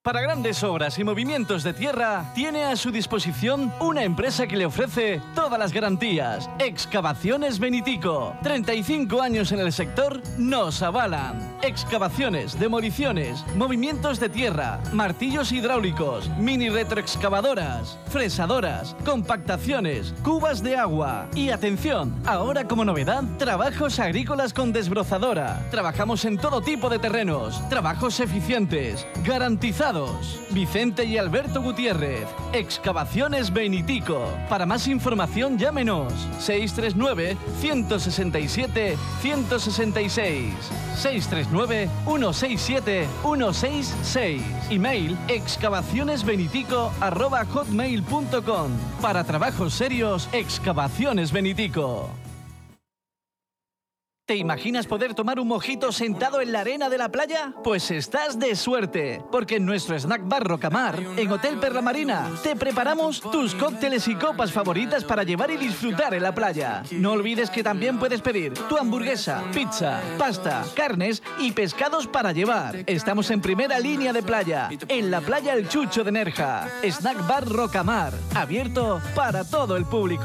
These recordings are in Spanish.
Para grandes obras y movimientos de tierra, tiene a su disposición una empresa que le ofrece todas las garantías. Excavaciones Benitico. 35 años en el sector nos avalan. Excavaciones, demoliciones, movimientos de tierra, martillos hidráulicos, mini retroexcavadoras, fresadoras, compactaciones, cubas de agua. Y atención, ahora como novedad, trabajos agrícolas con desbrozadora. Trabajamos en todo tipo de terrenos, trabajos eficientes, garantizados. Vicente y Alberto Gutiérrez, Excavaciones Benitico. Para más información llámenos 639-167-166, 639-167-166. Email excavacionesbenitico@hotmail.com. Para trabajos serios, Excavaciones Benitico. ¿Te imaginas poder tomar un mojito sentado en la arena de la playa? Pues estás de suerte, porque en nuestro snack bar Rocamar, en Hotel Perla Marina, te preparamos tus cócteles y copas favoritas para llevar y disfrutar en la playa. No olvides que también puedes pedir tu hamburguesa, pizza, pasta, carnes y pescados para llevar. Estamos en primera línea de playa, en la playa El Chucho de Nerja. Snack bar Rocamar, abierto para todo el público.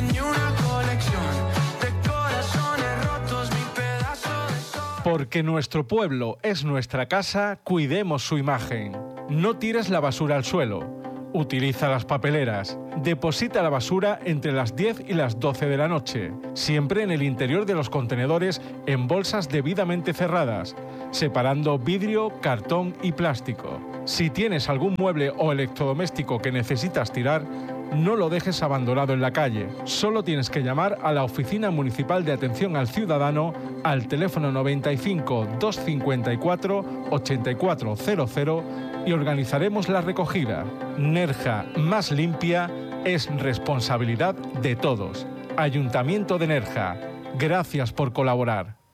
Porque nuestro pueblo es nuestra casa, cuidemos su imagen. No tires la basura al suelo. Utiliza las papeleras. Deposita la basura entre las 10 y las 12 de la noche, siempre en el interior de los contenedores en bolsas debidamente cerradas, separando vidrio, cartón y plástico. Si tienes algún mueble o electrodoméstico que necesitas tirar, no lo dejes abandonado en la calle. Solo tienes que llamar a la Oficina Municipal de Atención al Ciudadano al teléfono 95 254 8400 y organizaremos la recogida. Nerja más limpia es responsabilidad de todos. Ayuntamiento de Nerja. Gracias por colaborar.